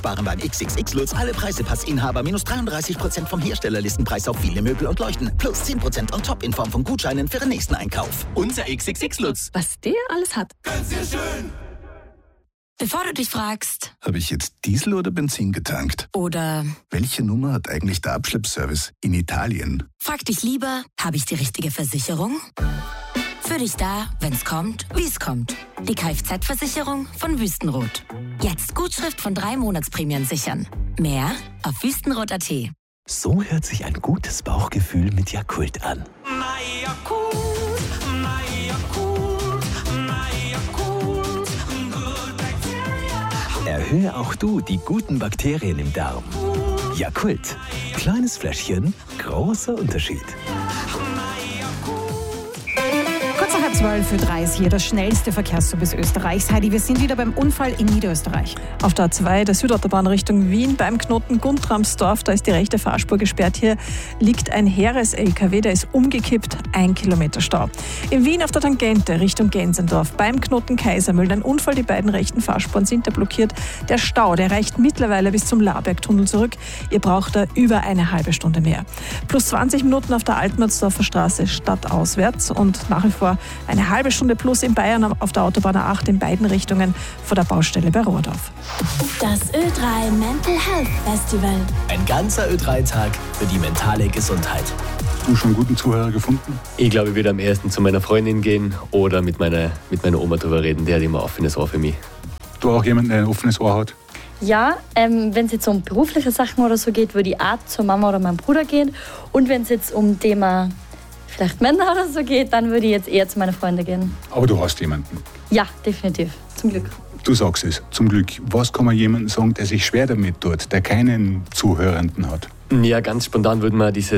Waren beim XXX Lutz alle Preisepassinhaber minus 33% vom Herstellerlistenpreis auf viele Möbel und Leuchten. Plus 10% on top in Form von Gutscheinen für den nächsten Einkauf. Unser XXX Lutz. Was der alles hat. Ganz sehr schön. Bevor du dich fragst, Habe ich jetzt Diesel oder Benzin getankt? oder Welche Nummer hat eigentlich der Abschleppservice in Italien? frag dich lieber, habe ich die richtige Versicherung? Für dich da, wenn's kommt, wie es kommt. Die Kfz-Versicherung von Wüstenrot. Jetzt Gutschrift von 3 Monatsprämien sichern. Mehr auf wüstenrot.at. So hört sich ein gutes Bauchgefühl mit Yakult an. Erhöhe auch du die guten Bakterien im Darm. Yakult. Kleines Fläschchen, großer Unterschied. Kurz nach 11:30 ist hier das schnellste Verkehrsservice Österreichs. Heidi, wir sind wieder beim Unfall in Niederösterreich. Auf der A2 der Südautobahn Richtung Wien beim Knoten Guntramsdorf, da ist die rechte Fahrspur gesperrt. Hier liegt ein Heeres-LKW, der ist umgekippt, 1 Kilometer Stau. In Wien auf der Tangente Richtung Gensendorf beim Knoten Kaisermühlen ein Unfall, die beiden rechten Fahrspuren sind da blockiert. Der Stau, der reicht mittlerweile bis zum Labergtunnel zurück. Ihr braucht da über eine halbe Stunde mehr. Plus 20 Minuten auf der Altmerzdorfer Straße stadtauswärts und nach wie vor eine halbe Stunde plus in Bayern auf der Autobahn A8 in beiden Richtungen vor der Baustelle bei Rohrdorf. Das Ö3 Mental Health Festival. Ein ganzer Ö3-Tag für die mentale Gesundheit. Du schon einen guten Zuhörer gefunden? Ich glaube, ich würde am ersten zu meiner Freundin gehen oder mit meiner Oma drüber reden. Die hat immer ein offenes Ohr für mich. Du auch jemanden, der ein offenes Ohr hat? Ja, wenn es jetzt um berufliche Sachen oder so geht, würde ich auch zur Mama oder meinem Bruder gehen. Und wenn es jetzt um Thema vielleicht Männer oder so geht, dann würde ich jetzt eher zu meinen Freunden gehen. Aber du hast jemanden. Ja, definitiv. Zum Glück. Du sagst es, zum Glück. Was kann man jemandem sagen, der sich schwer damit tut, der keinen Zuhörenden hat? Ja, ganz spontan würde man diese